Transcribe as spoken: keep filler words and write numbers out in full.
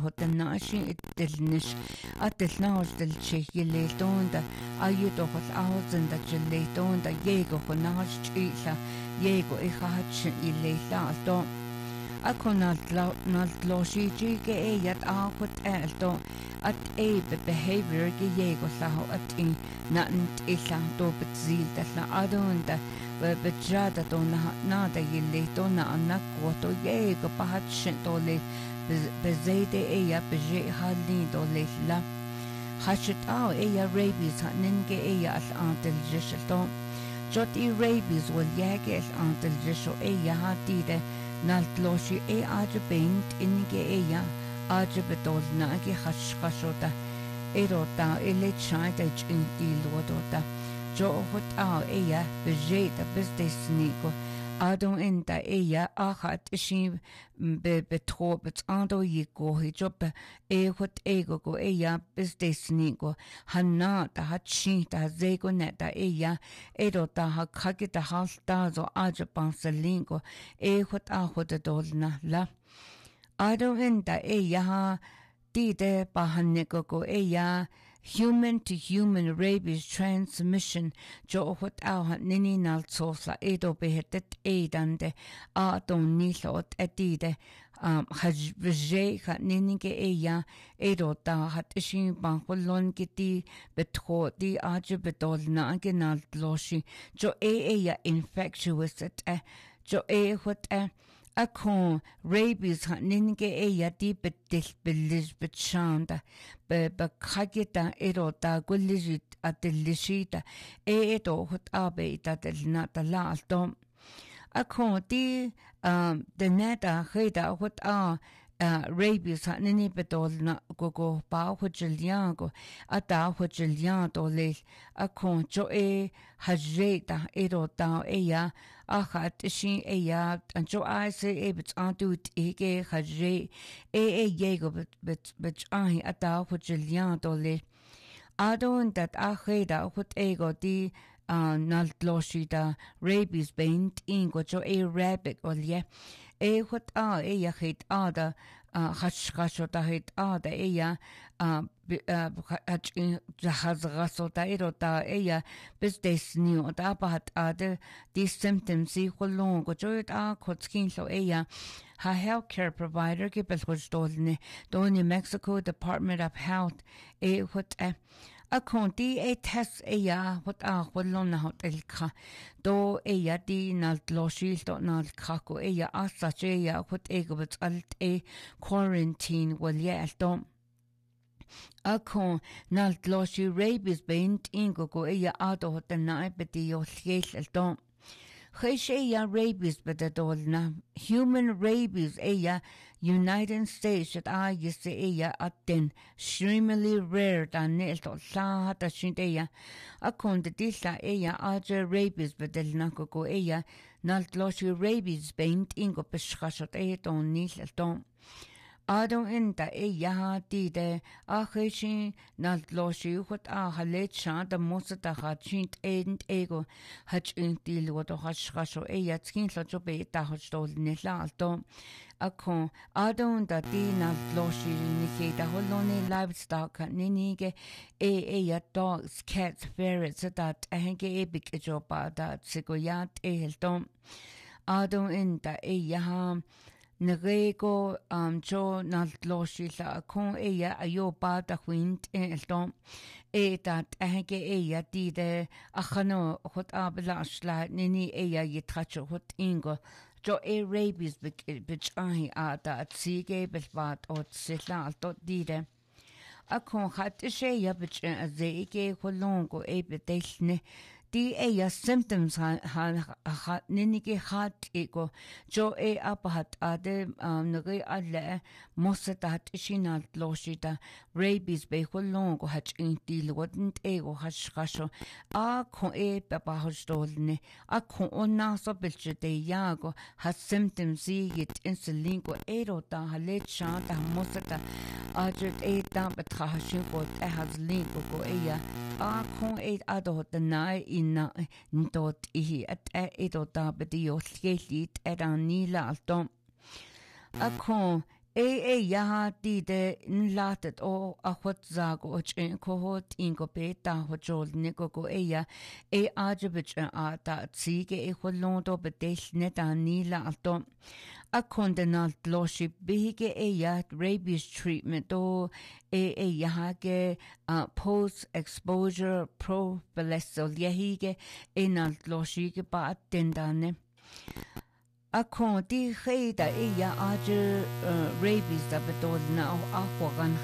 hotannashi ittelnish atelnaos del chehiltonda ayuto hot auzenda cheletonda yego honash chila yego ihach ilela to akonal naltloshi ke eyat ahot elto at ebe behavior ge yego laho at in nant illa to betzil la adonda بجادة تونا نادا يلي تونا أنك وتو ييغو بحاتشن تولي بزيدة إيا بجي حالين تولي لا حاشت آو إيا ريبيز ننجي إيا الآن تلجيش تو جوت إي ريبيز والياغي الآن تلجيشو إيا هاتيدة نالتلوشي إي عجبينت إنجي إيا عجب تولنا أجي خش خشوتا إيرو تا إلي تشايدا جنتي لودوتا جو هوت آو إيا بجيدا بزدسنيكو آدون إنتا إيا آخات إشي بتخو بتاندو يكوهي جو إيه هوت إيغوكو إيا بزدسنيكو هناتا هاتشيتا زيغو نتا إيا إيرو تا هكاكيتا هالتازو آجا بانسلينكو إيه هوت آخوت دولنا لا آدون إنتا إيا ها تيدا باهنكوكو إيا human to human rabies transmission jo hot au nini nal sosla edo behetet edande a don nilot etide um hajje ha nini ke eya edo ta hat shin ban kolon kiti betro di age betol na genal loshi jo e eya infectious et jo e hot e akon rabies ha ninge eya di betil belis betchanda be bakagita erota gulijit atelishita edo hot abe tadelna talalto akon di um the neta heda hot a Uh, rabies ha nini bedol na gogo ba hojiliango ata hojilianto le akon jo e hajeta erota eya achat shi eya anjo I se e bit antu ege haje e e yego bit bit bit ai ata hojilianto le adon dat acheda hot ego di uh, naltloshida rabies beint ingo jo e rabbit olye e hot a e ya het ada hash hashota het ada e ya hach jahazgasota erota e ya bis new da bat ada these symptoms si holong go jo a kotskin so e ya ha healthcare provider ke belhostolne doni Mexico Department of Health e hot a a conti e test e ya hot a holon na hot elka do e ya di nal loshil do nal kako e ya asa che ya hot e go bet alt e quarantine wal ya alto a con nal loshi rabies beint ingo go e ya ado hot na beti yo hel alto Khayshaya rabies betadolna human rabies eya United States at a yise eya aten extremely rare than nelto la hata shinteya akon de disla eya aja rabies bedelna koko eya naltloshi rabies beint ingo beschashot e don nilton Adon inta e yaha tide a kheshin naltloshi hot a halet shan da mosata hachint end ego hach intil what hash hasho e yatskin locho be ta hostol nela alto akon adon da di naltloshi ni da holone livestock ninige e e ya dogs cats ferrets that henge e big joba da sigoyat e helton adon inta e yaha Nerego um jo naltloshi la kon eya ayoba da wind elton e dat ege eya dide achano hot ablasla nini eya yitracho hot ingo jo e rabies bich ahi ada tsige belvat ot sela alto dide akon hat sheya bich azege kolongo e betelne di eya symptoms ha ha ninige hat ego jo e apahat ade nage alle mosatat ishinal loshita rabies be holongo hach inti lodent ego hash hasho a ko e papa hostolne a ko onna so belche de yago has symptoms yit insulingo ero ta halet shanta mosata ajet e ta betrahshin ko e has lingo go eya a ko e ado de nai in dot ihi at e do da bedi o lgelit er an nila alto a kon e e ya ti de nlatet o a hot zago och en kohot ingo beta hojol niko go e ya e ajebich a ta tsige e holondo bedel neta nila alto a condenal loshi bige e ya rabies treatment o e e ya ge post exposure prophylaxis yehige enal loshi ge ba tendane a con di heida e ya aje rabies da bedol na o aquagan